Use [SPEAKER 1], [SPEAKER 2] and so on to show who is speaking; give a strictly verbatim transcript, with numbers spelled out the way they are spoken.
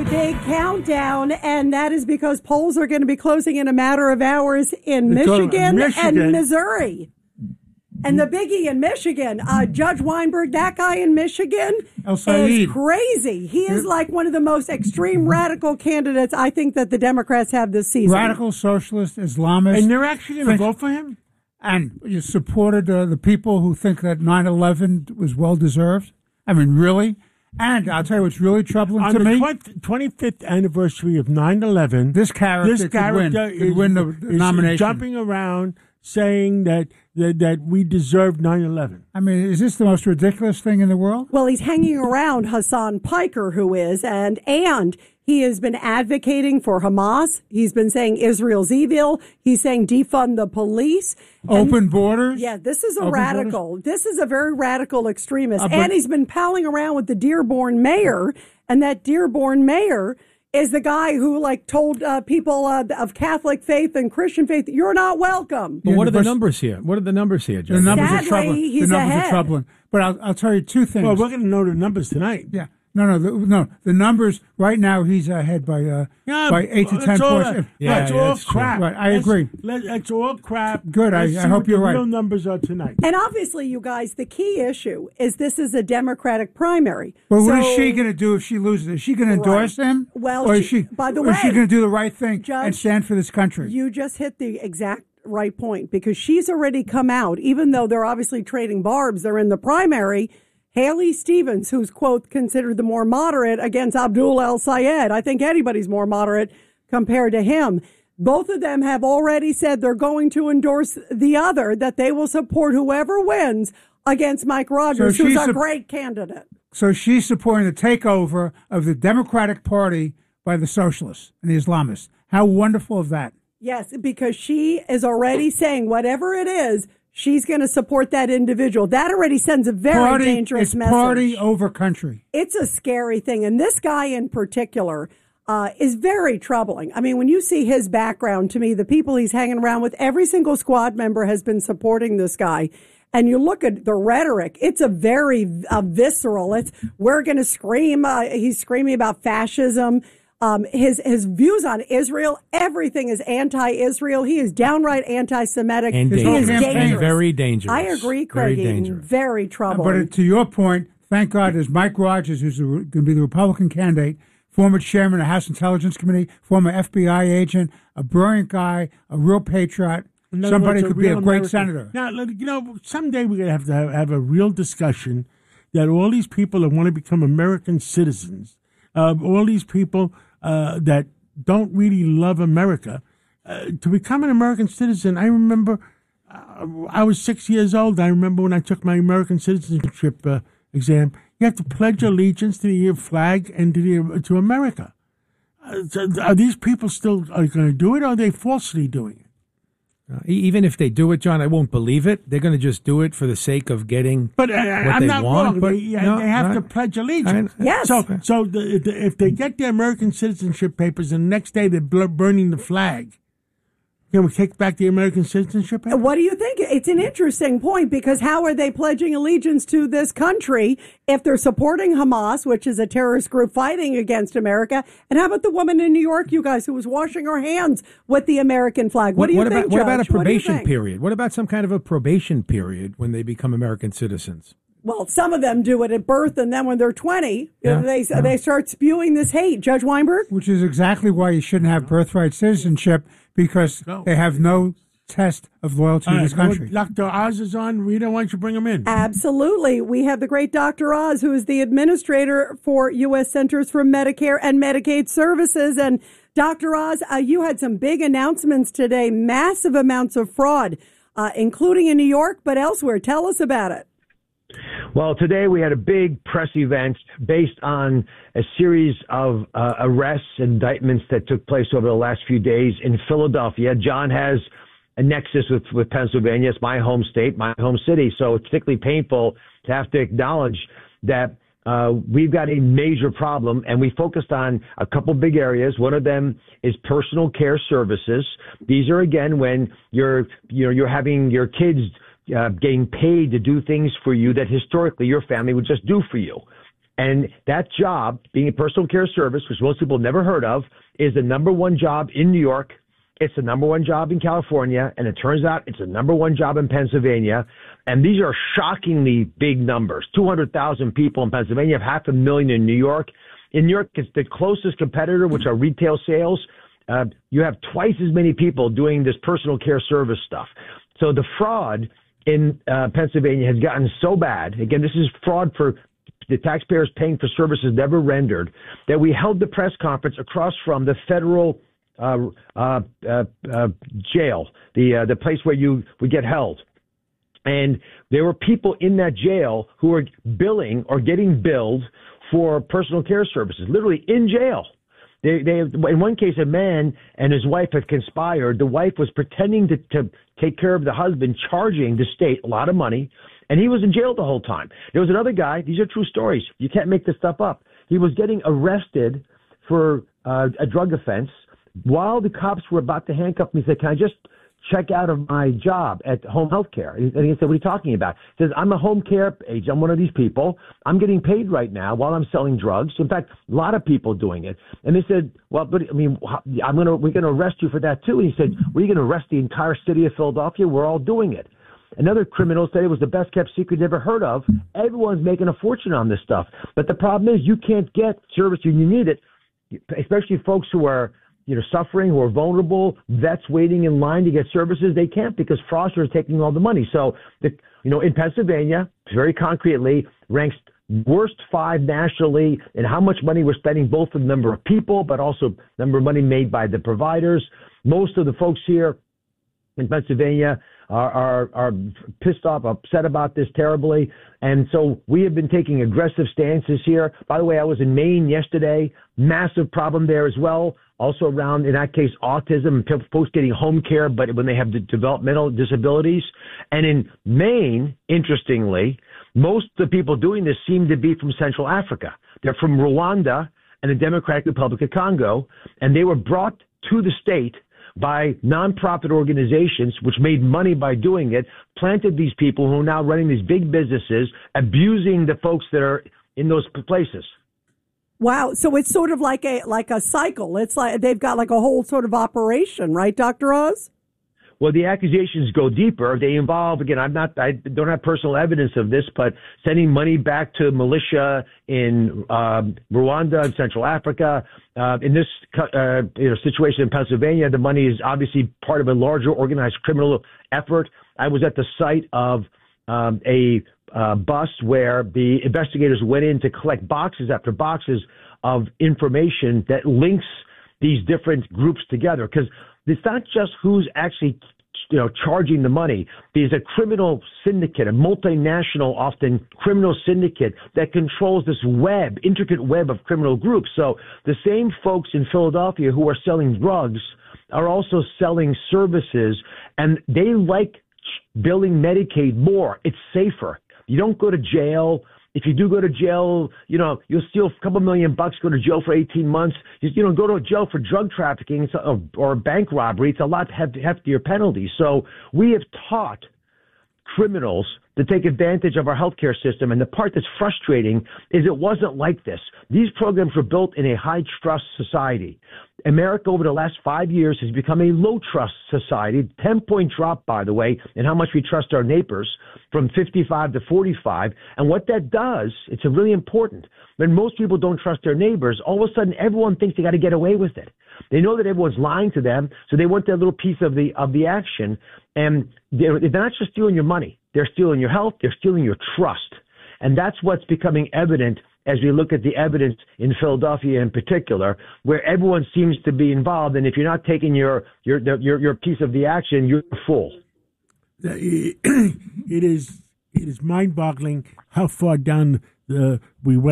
[SPEAKER 1] a big countdown, and that is because polls are going to be closing in a matter of hours in Michigan, Michigan and Missouri. And the biggie in Michigan, uh, Judge Weinberg, that guy in Michigan is crazy. He is like one of the most extreme radical candidates I think that the Democrats have this season.
[SPEAKER 2] Radical socialist, Islamist.
[SPEAKER 3] And they're actually going to vote for him?
[SPEAKER 2] And you supported uh, the people who think that nine eleven was well-deserved? I mean, really? And I'll tell you what's really troubling
[SPEAKER 3] On
[SPEAKER 2] to
[SPEAKER 3] the
[SPEAKER 2] me.
[SPEAKER 3] On the twenty-fifth anniversary of nine eleven,
[SPEAKER 2] this character,
[SPEAKER 3] this
[SPEAKER 2] could,
[SPEAKER 3] character
[SPEAKER 2] win,
[SPEAKER 3] is,
[SPEAKER 2] could win the, the
[SPEAKER 3] is
[SPEAKER 2] nomination.
[SPEAKER 3] Jumping around saying that, that, that we deserved nine eleven.
[SPEAKER 2] I mean, is this the most ridiculous thing in the world?
[SPEAKER 1] Well, he's hanging around Hassan Piker, who is, and and he has been advocating for Hamas. He's been saying Israel's evil. He's saying defund the police.
[SPEAKER 2] Open
[SPEAKER 1] and,
[SPEAKER 2] borders?
[SPEAKER 1] Yeah, this is a
[SPEAKER 2] Open
[SPEAKER 1] radical.
[SPEAKER 2] Borders?
[SPEAKER 1] This is a very radical extremist.
[SPEAKER 2] Uh, but,
[SPEAKER 1] and he's been palling around with the Dearborn mayor, and that Dearborn mayor is the guy who, like, told uh, people uh, of Catholic faith and Christian faith, you're not welcome.
[SPEAKER 4] But what are the numbers here? What are the numbers here, Joe?
[SPEAKER 2] The numbers
[SPEAKER 1] Sadly,
[SPEAKER 2] are troubling.
[SPEAKER 1] he's
[SPEAKER 2] the numbers
[SPEAKER 1] ahead.
[SPEAKER 2] are troubling. But I'll, I'll tell you two things.
[SPEAKER 3] Well, we're going to know the numbers tonight.
[SPEAKER 2] Yeah. No, no, the, no. The numbers right now, he's ahead by uh,
[SPEAKER 3] yeah,
[SPEAKER 2] by eight to ten
[SPEAKER 3] all,
[SPEAKER 2] points.
[SPEAKER 3] Yeah, that's
[SPEAKER 2] yeah,
[SPEAKER 3] all
[SPEAKER 2] that's
[SPEAKER 3] crap.
[SPEAKER 2] Right, I
[SPEAKER 3] that's,
[SPEAKER 2] agree.
[SPEAKER 3] Let, that's all crap.
[SPEAKER 2] Good. I, I hope you're
[SPEAKER 3] the
[SPEAKER 2] right.
[SPEAKER 3] Real numbers are tonight.
[SPEAKER 1] And obviously, you guys, the key issue is this is a Democratic primary.
[SPEAKER 2] Well, what
[SPEAKER 1] so,
[SPEAKER 2] is she going to do if she loses? Is she going to endorse
[SPEAKER 1] right.
[SPEAKER 2] him?
[SPEAKER 1] Well,
[SPEAKER 2] or is
[SPEAKER 1] she,
[SPEAKER 2] she?
[SPEAKER 1] by the
[SPEAKER 2] or
[SPEAKER 1] way,
[SPEAKER 2] is she going to do the right thing
[SPEAKER 1] Judge,
[SPEAKER 2] and stand for this country?
[SPEAKER 1] You just hit the exact right point because she's already come out, even though they're obviously trading barbs. They're in the primary. Haley Stevens, who's, quote, considered the more moderate against Abdul El-Sayed. I think anybody's more moderate compared to him. Both of them have already said they're going to endorse the other, that they will support whoever wins against Mike Rogers,
[SPEAKER 2] so
[SPEAKER 1] who's a
[SPEAKER 2] su-
[SPEAKER 1] great candidate.
[SPEAKER 2] So she's supporting the takeover of the Democratic Party by the socialists and the Islamists. How wonderful is that?
[SPEAKER 1] Yes, because she is already saying whatever it is, she's going to support that individual. That already sends a very
[SPEAKER 2] party,
[SPEAKER 1] dangerous
[SPEAKER 2] it's
[SPEAKER 1] message.
[SPEAKER 2] Party over country.
[SPEAKER 1] It's a scary thing. And this guy in particular uh, is very troubling. I mean, when you see his background, to me, the people he's hanging around with, every single squad member has been supporting this guy. And you look at the rhetoric, it's a very uh, visceral. It's, we're going to scream. Uh, he's screaming about fascism. Um, his his views on Israel, everything is anti-Israel. He is downright anti-Semitic.
[SPEAKER 4] And
[SPEAKER 1] he
[SPEAKER 4] dangerous.
[SPEAKER 1] is dangerous.
[SPEAKER 4] Very dangerous.
[SPEAKER 1] I agree, Craig.
[SPEAKER 4] Very
[SPEAKER 1] Eaton.
[SPEAKER 4] dangerous.
[SPEAKER 1] Very troubling.
[SPEAKER 2] But to your point, thank God there's Mike Rogers, who's going to be the Republican candidate, former chairman of the House Intelligence Committee, former F B I agent, a brilliant guy, a real patriot. Somebody
[SPEAKER 3] words,
[SPEAKER 2] could be a great
[SPEAKER 3] American.
[SPEAKER 2] senator.
[SPEAKER 3] Now, you know, someday we're going to have to have, have a real discussion that all these people that want to become American citizens, uh, all these people uh, that don't really love America, uh, to become an American citizen. I remember uh, I was six years old. I remember when I took my American citizenship uh, exam. You have to pledge allegiance to the flag and to the, to America. Uh, are these people still are going to do it, or are they falsely doing it?
[SPEAKER 4] Uh, even if they do it, John, I won't believe it. They're going to just do it for the sake of getting
[SPEAKER 3] but, uh,
[SPEAKER 4] what
[SPEAKER 3] I'm
[SPEAKER 4] they
[SPEAKER 3] not
[SPEAKER 4] want.
[SPEAKER 3] wrong.
[SPEAKER 4] But
[SPEAKER 3] they,
[SPEAKER 4] no,
[SPEAKER 3] they have
[SPEAKER 4] I,
[SPEAKER 3] to pledge allegiance.
[SPEAKER 4] I,
[SPEAKER 1] yes.
[SPEAKER 3] So, so the, the, if they get their American citizenship papers and the next day they're bl- burning the flag, can we take back the American citizenship papers?
[SPEAKER 1] What do you think? It's an interesting point because how are they pledging allegiance to this country if they're supporting Hamas, which is a terrorist group fighting against America? And how about the woman in New York, you guys, who was washing her hands with the American flag? What,
[SPEAKER 4] what
[SPEAKER 1] do you
[SPEAKER 4] what
[SPEAKER 1] think,
[SPEAKER 4] about, what about a
[SPEAKER 1] Judge? What do you
[SPEAKER 4] probation
[SPEAKER 1] think?
[SPEAKER 4] period? What about some kind of a probation period when they become American citizens?
[SPEAKER 1] Well, some of them do it at birth, and then when they're twenty,
[SPEAKER 4] Yeah,
[SPEAKER 1] they
[SPEAKER 4] yeah.
[SPEAKER 1] they start spewing this hate. Judge Weinberg?
[SPEAKER 2] Which is exactly why you shouldn't have birthright citizenship, because
[SPEAKER 3] No.
[SPEAKER 2] they have no test of loyalty
[SPEAKER 3] All
[SPEAKER 2] to
[SPEAKER 3] right,
[SPEAKER 2] this country.
[SPEAKER 3] Doctor Oz is on. Rita, why don't you bring him in?
[SPEAKER 1] Absolutely. We have the great Doctor Oz, who is the administrator for U S Centers for Medicare and Medicaid Services. And Doctor Oz, uh, you had some big announcements today, massive amounts of fraud, uh, including in New York, but elsewhere. Tell us about it.
[SPEAKER 5] Well, today we had a big press event based on a series of uh, arrests, indictments that took place over the last few days in Philadelphia. John has a nexus with, with Pennsylvania. It's my home state, my home city. So it's particularly painful to have to acknowledge that uh, we've got a major problem, and we focused on a couple big areas. One of them is personal care services. These are, again, when you're, you know, you're having your kids uh, getting paid to do things for you that historically your family would just do for you. And that job, being a personal care service, which most people have never heard of, is the number one job in New York. It's the number one job in California, and it turns out it's the number one job in Pennsylvania. And these are shockingly big numbers. two hundred thousand people in Pennsylvania, half a million in New York. In New York, it's the closest competitor, which are retail sales. Uh, you have twice as many people doing this personal care service stuff. So the fraud in uh, Pennsylvania has gotten so bad. Again, this is fraud for the taxpayers paying for services never rendered, that we held the press conference across from the federal uh, uh, uh, uh, jail, the uh, the place where you would get held. And there were people in that jail who were billing or getting billed for personal care services, literally in jail. They, they, in one case, a man and his wife had conspired. The wife was pretending to, to take care of the husband, charging the state a lot of money, and he was in jail the whole time. There was another guy. These are true stories. You can't make this stuff up. He was getting arrested for uh, a drug offense. While the cops were about to handcuff him, he said, "Can I just check out of my job at home health care?" And he said, "What are you talking about?" He says, "I'm a home care agent. I'm one of these people. I'm getting paid right now while I'm selling drugs." In fact, a lot of people doing it. And they said, "Well, but I mean, I'm gonna we're gonna arrest you for that too." And he said, "We're going to arrest the entire city of Philadelphia? We're all doing it." Another criminal said it was the best kept secret never heard of. Everyone's making a fortune on this stuff. But the problem is you can't get service when you need it, especially folks who are you know, suffering, who are vulnerable, vets waiting in line to get services. They can't because fraudsters are taking all the money. So, the, you know, in Pennsylvania, very concretely, ranks worst five nationally in how much money we're spending, both for the number of people, but also number of money made by the providers. Most of the folks here in Pennsylvania are, are, are pissed off, upset about this terribly. And so we have been taking aggressive stances here. By the way, I was in Maine yesterday. Massive problem there as well. Also around, in that case, autism, folks getting home care, but when they have the developmental disabilities. And in Maine, interestingly, most of the people doing this seem to be from Central Africa. They're from Rwanda and the Democratic Republic of Congo, and they were brought to the state by nonprofit organizations, which made money by doing it, planted these people who are now running these big businesses, abusing the folks that are in those places.
[SPEAKER 1] Wow. So it's sort of like a like a cycle. It's like they've got like a whole sort of operation, right, Doctor Oz?
[SPEAKER 5] Well, the accusations go deeper. They involve, again, I'm not, I don't have personal evidence of this, but sending money back to militia in um, Rwanda and Central Africa. Uh, in this uh, you know, situation in Pennsylvania, the money is obviously part of a larger organized criminal effort. I was at the site of um, a uh, bus where the investigators went in to collect boxes after boxes of information that links these different groups together, because it's not just who's actually, you know, charging the money. There's a criminal syndicate, a multinational, often criminal syndicate that controls this web, intricate web of criminal groups. So the same folks in Philadelphia who are selling drugs are also selling services, and they like billing Medicaid more. It's safer. You don't go to jail. If you do go to jail, you know, you'll steal a couple million bucks, go to jail for eighteen months. You, you know, go to jail for drug trafficking or, or bank robbery. It's a lot heftier penalty. So we have taught criminals to take advantage of our healthcare system. And the part that's frustrating is it wasn't like this. These programs were built in a high trust society. America over the last five years has become a low trust society. ten point drop, by the way, in how much we trust our neighbors, from fifty-five to forty-five. And what that does, it's really important. When most people don't trust their neighbors, all of a sudden everyone thinks they got to get away with it. They know that everyone's lying to them, so they want their little piece of the of the action. And they're, they're not just stealing your money. They're stealing your health. They're stealing your trust. And that's what's becoming evident as we look at the evidence in Philadelphia in particular, where everyone seems to be involved. And if you're not taking your your your, your piece of the action, you're a fool.
[SPEAKER 3] It is it is mind-boggling how far down the we went.